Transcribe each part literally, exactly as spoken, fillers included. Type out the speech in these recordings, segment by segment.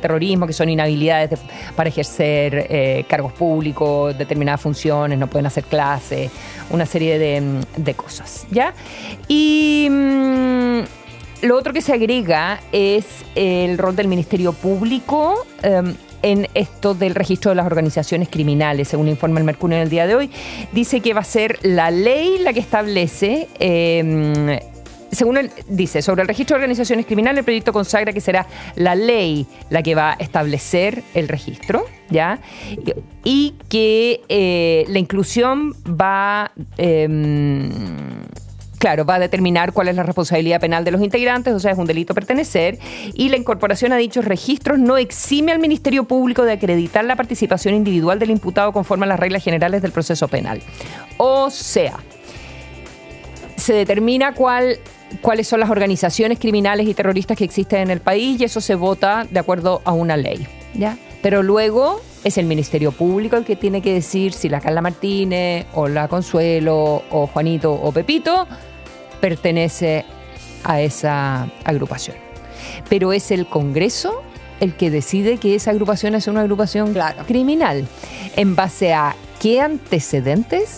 terrorismo, que son inhabilidades de, para ejercer eh, cargos públicos, determinadas funciones, no pueden hacer clases, una serie de, de cosas, ¿ya? Y mmm, lo otro que se agrega es el rol del Ministerio Público eh, en esto del registro de las organizaciones criminales. Según informa el Mercurio en el día de hoy, dice que va a ser la ley la que establece... Eh, Según él dice, sobre el registro de organizaciones criminales, el proyecto consagra que será la ley la que va a establecer el registro, ¿ya? Y que eh, la inclusión va, eh, claro, va a determinar cuál es la responsabilidad penal de los integrantes, o sea, es un delito pertenecer, y la incorporación a dichos registros no exime al Ministerio Público de acreditar la participación individual del imputado conforme a las reglas generales del proceso penal. O sea, se determina cuál... cuáles son las organizaciones criminales y terroristas que existen en el país y eso se vota de acuerdo a una ley, ¿ya? Pero luego es el Ministerio Público el que tiene que decir si la Carla Martínez o la Consuelo o Juanito o Pepito pertenece a esa agrupación. Pero es el Congreso el que decide que esa agrupación es una agrupación claro. criminal. ¿En base a qué antecedentes?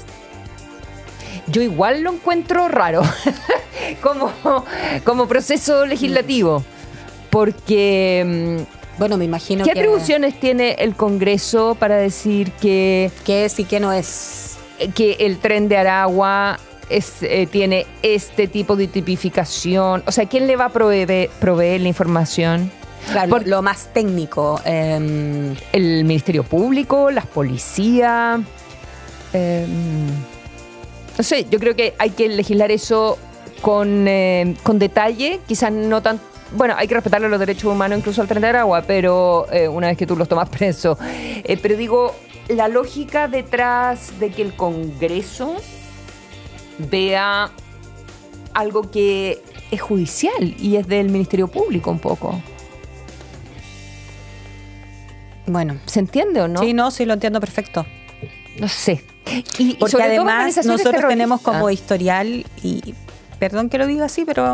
Yo igual lo encuentro raro como, como proceso legislativo, porque... Bueno, me imagino ¿Qué que... atribuciones tiene el Congreso para decir que... ¿Qué es y qué no es? Que el Tren de Aragua es, eh, tiene este tipo de tipificación. O sea, ¿quién le va a proveer, proveer la información? Claro, Por, lo más técnico. Eh... El Ministerio Público, las policías... Eh, No sé, yo creo que hay que legislar eso con, eh, con detalle, quizás no tan... Bueno, hay que respetarle los derechos humanos incluso al Tren de Aragua, pero eh, una vez que tú los tomas preso. Eh, pero digo, la lógica detrás de que el Congreso vea algo que es judicial y es del Ministerio Público un poco. Bueno. ¿Se entiende o no? Sí, no, sí, lo entiendo perfecto. No sé. Y, Porque sobre además todo nosotros terroristas. tenemos como historial, y perdón que lo diga así, pero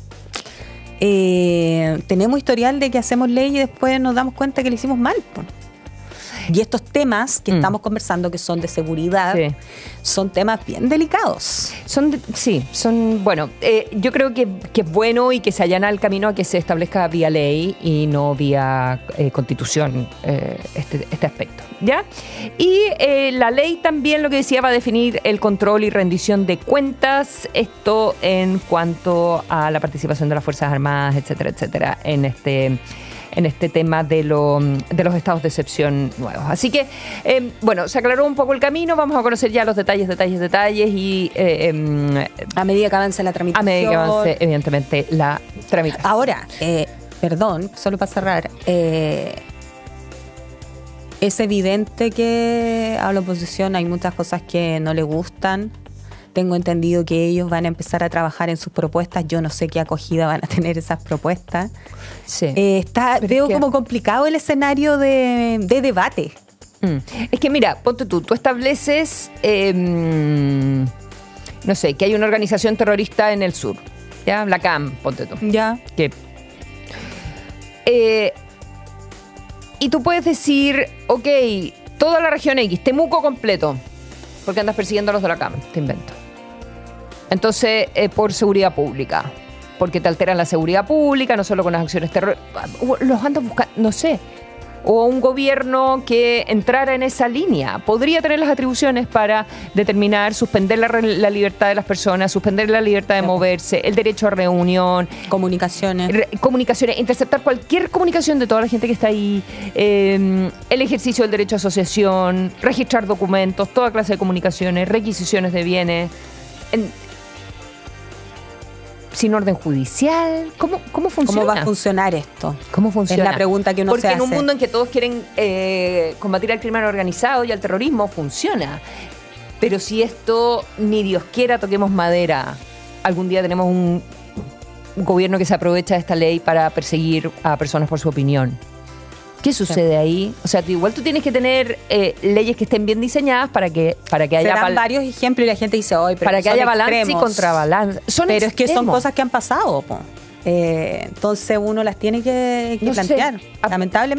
eh, tenemos historial de que hacemos ley y después nos damos cuenta que lo hicimos mal. Pues. Y estos temas que mm. estamos conversando, que son de seguridad, sí. son temas bien delicados. Son, de, sí, son, bueno, eh, yo creo que, que es bueno y que se allana el camino a que se establezca vía ley y no vía eh, constitución eh, este, este aspecto, ¿ya? Y eh, la ley también, lo que decía, va a definir el control y rendición de cuentas, esto en cuanto a la participación de las Fuerzas Armadas, etcétera, etcétera, en este... en este tema de, lo, de los estados de excepción nuevos. Así que, eh, bueno, se aclaró un poco el camino, vamos a conocer ya los detalles, detalles, detalles y... Eh, eh, a medida que avance la tramitación. A medida que avance, evidentemente, la tramitación. Ahora, eh, perdón, solo para cerrar, eh, es evidente que a la oposición hay muchas cosas que no le gustan. Tengo entendido que ellos van a empezar a trabajar en sus propuestas. Yo no sé qué acogida van a tener esas propuestas. Sí. Eh, está, veo que... como complicado el escenario de, de debate. Mm. Es que mira, ponte tú, tú estableces, eh, no sé, que hay una organización terrorista en el sur, ¿ya? La C A M, ponte tú. Ya. Que, eh, y tú puedes decir, ok, toda la región X, Temuco completo, porque andas persiguiendo a los de la C A M, te invento. Entonces, eh, por seguridad pública, porque te alteran la seguridad pública, no solo con las acciones terroristas, los andas buscando, no sé, o un gobierno que entrara en esa línea, podría tener las atribuciones para determinar, suspender la, la libertad de las personas, suspender la libertad de moverse, el derecho a reunión, comunicaciones, re, comunicaciones, interceptar cualquier comunicación de toda la gente que está ahí, eh, el ejercicio del derecho a asociación, registrar documentos, toda clase de comunicaciones, requisiciones de bienes, en, sin orden judicial. ¿Cómo, cómo funciona? ¿Cómo va a funcionar esto? ¿Cómo funciona? Es la pregunta que uno Porque se hace. Porque en un mundo en que todos quieren eh, combatir al crimen organizado y al terrorismo, funciona. Pero si esto, ni Dios quiera, toquemos madera, algún día tenemos un, un gobierno que se aprovecha de esta ley para perseguir a personas por su opinión. ¿Qué sucede ahí? O sea, tú, igual tú tienes que tener eh, leyes que estén bien diseñadas para que, para que haya... Se dan varios ejemplos y la gente dice, hoy, pero para que haya balance extremos. y contrabalance. Son pero extremos. Es que son cosas que han pasado, po. Eh, entonces uno las tiene que, que no plantear, sé. lamentablemente.